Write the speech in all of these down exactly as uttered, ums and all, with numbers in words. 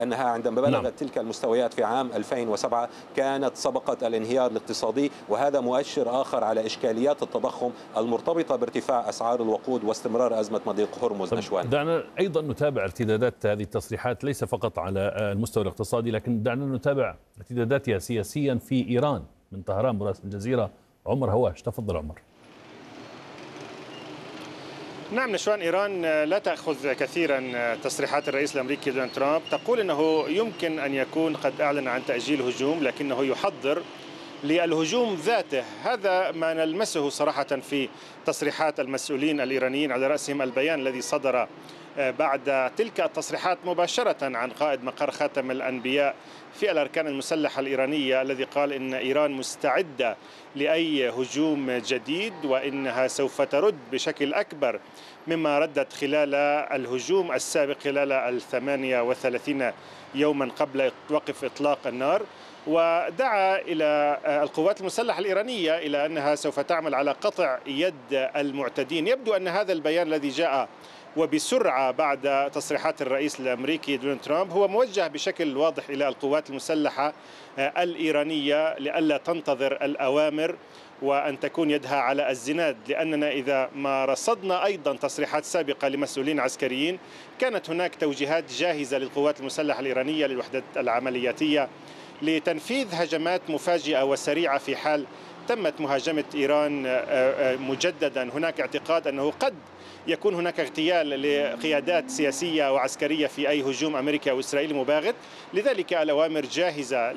أنها عندما بلغت نعم. تلك المستويات في عام ألفين وسبعة كانت سبقت الانهيار الاقتصادي، وهذا مؤشر آخر على إشكاليات التضخم المرتبطة بارتفاع أسعار الوقود واستمرار أزمة مضيق هرمز. نشوان، دعنا أيضا نتابع ارتدادات هذه التصريحات ليس فقط على المستوى الاقتصادي، لكن دعنا نتابع ارتداداتها سياسيا في إيران. من طهران مراسل الجزيرة عمر هواش، تفضل عمر. نعم نشوان، إيران لا تأخذ كثيرا تصريحات الرئيس الأمريكي دونالد ترامب، تقول أنه يمكن أن يكون قد أعلن عن تأجيل هجوم لكنه يحضر للهجوم ذاته. هذا ما نلمسه صراحة في تصريحات المسؤولين الإيرانيين، على رأسهم البيان الذي صدر بعد تلك التصريحات مباشرة عن قائد مقر خاتم الأنبياء في الأركان المسلحة الإيرانية، الذي قال إن إيران مستعدة لأي هجوم جديد وإنها سوف ترد بشكل أكبر مما ردت خلال الهجوم السابق خلال الثمانية وثلاثين يوما قبل وقف إطلاق النار. ودعا إلى القوات المسلحة الإيرانية إلى أنها سوف تعمل على قطع يد المعتدين. يبدو أن هذا البيان الذي جاء وبسرعة بعد تصريحات الرئيس الأمريكي دونالد ترامب هو موجه بشكل واضح إلى القوات المسلحة الإيرانية لئلا تنتظر الأوامر وأن تكون يدها على الزناد، لأننا إذا ما رصدنا أيضا تصريحات سابقة لمسؤولين عسكريين كانت هناك توجيهات جاهزة للقوات المسلحة الإيرانية للوحدات العملياتية لتنفيذ هجمات مفاجئة وسريعة في حال تمت مهاجمة إيران مجددا. هناك اعتقاد أنه قد يكون هناك اغتيال لقيادات سياسية وعسكرية في أي هجوم أمريكي أو إسرائيلي مباغت، لذلك الأوامر جاهزة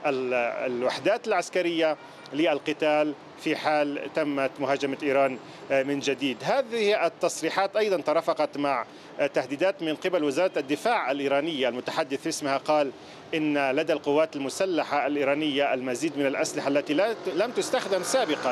للوحدات العسكرية للقتال في حال تمت مهاجمة إيران من جديد. هذه التصريحات أيضا ترافقت مع تهديدات من قبل وزارة الدفاع الإيرانية، المتحدث اسمها قال إن لدى القوات المسلحة الإيرانية المزيد من الأسلحة التي لم تستخدم سابقا.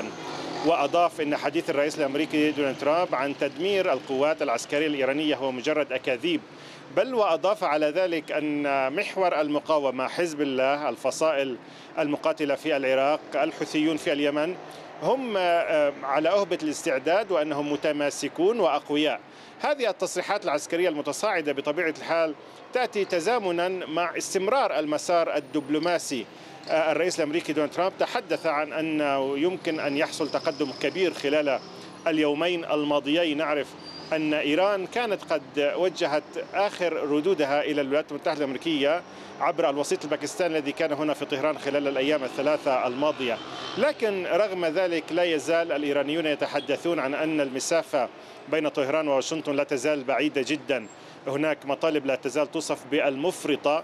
وأضاف إن حديث الرئيس الأمريكي دونالد ترامب عن تدمير القوات العسكرية الإيرانية هو مجرد أكاذيب، بل وأضاف على ذلك أن محور المقاومة حزب الله، الفصائل المقاتلة في العراق، الحوثيون في اليمن، هم على أهبة الاستعداد وأنهم متماسكون وأقوياء. هذه التصريحات العسكرية المتصاعدة بطبيعة الحال تأتي تزامنا مع استمرار المسار الدبلوماسي. الرئيس الأمريكي دونالد ترامب تحدث عن أنه يمكن أن يحصل تقدم كبير خلال اليومين الماضيين. نعرف أن إيران كانت قد وجهت آخر ردودها إلى الولايات المتحدة الأمريكية عبر الوسيط الباكستاني الذي كان هنا في طهران خلال الأيام الثلاثة الماضية، لكن رغم ذلك لا يزال الإيرانيون يتحدثون عن أن المسافة بين طهران وواشنطن لا تزال بعيدة جدا. هناك مطالب لا تزال توصف بالمفرطة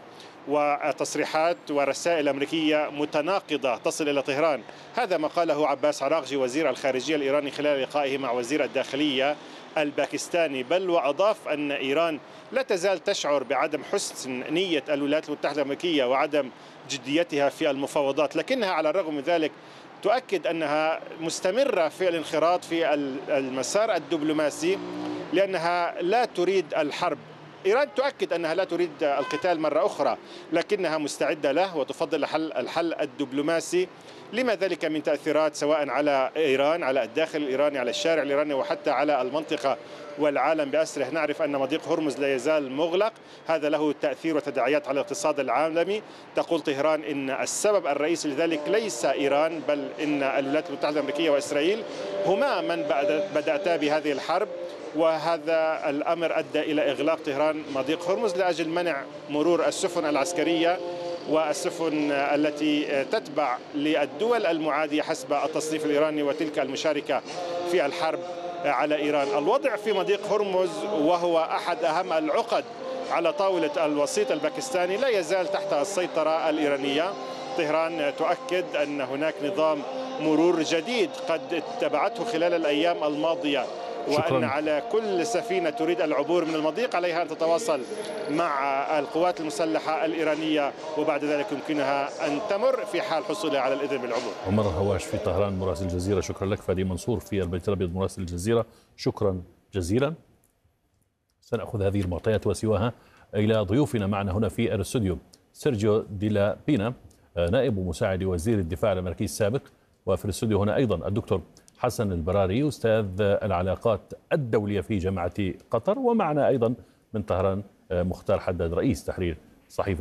وتصريحات ورسائل أمريكية متناقضة تصل إلى طهران. هذا ما قاله عباس عراقجي وزير الخارجية الإيراني خلال لقائه مع وزير الداخلية الباكستاني، بل وأضاف أن إيران لا تزال تشعر بعدم حسن نية الولايات المتحدة الأمريكية وعدم جديتها في المفاوضات، لكنها على الرغم من ذلك تؤكد أنها مستمرة في الانخراط في المسار الدبلوماسي لأنها لا تريد الحرب. إيران تؤكد أنها لا تريد القتال مرة أخرى، لكنها مستعدة له وتفضل الحل, الحل الدبلوماسي. لما ذلك من تأثيرات سواء على إيران، على الداخل الإيراني، على الشارع الإيراني، وحتى على المنطقة والعالم بأسره. نعرف أن مضيق هرمز لا يزال مغلق، هذا له تأثير وتداعيات على الاقتصاد العالمي. تقول طهران إن السبب الرئيسي لذلك ليس إيران، بل إن الولايات المتحدة الأمريكية وإسرائيل هما من بدأتا بهذه الحرب، وهذا الأمر أدى إلى إغلاق طهران مضيق هرمز لأجل منع مرور السفن العسكرية والسفن التي تتبع للدول المعادية حسب التصنيف الإيراني وتلك المشاركة في الحرب على إيران. الوضع في مضيق هرمز وهو أحد أهم العقد على طاولة الوسيط الباكستاني لا يزال تحت السيطرة الإيرانية. طهران تؤكد أن هناك نظام مرور جديد قد اتبعته خلال الأيام الماضية، شكراً. وأن على كل سفينة تريد العبور من المضيق عليها أن تتواصل مع القوات المسلحة الإيرانية، وبعد ذلك يمكنها أن تمر في حال حصولها على الإذن بالعبور. عمر هواش في طهران مراسل الجزيرة، شكرا لك. فادي منصور في البيت الأبيض مراسل الجزيرة، شكرا جزيلا. سنأخذ هذه المعطيات وسواها إلى ضيوفنا معنا هنا في الاستوديو. سيرجيو ديلا بينا نائب مساعد وزير الدفاع الأمريكي السابق، وفي الاستوديو هنا أيضا الدكتور حسن البراري أستاذ العلاقات الدولية في جامعة قطر، ومعنا أيضا من طهران مختار حداد رئيس تحرير صحيفة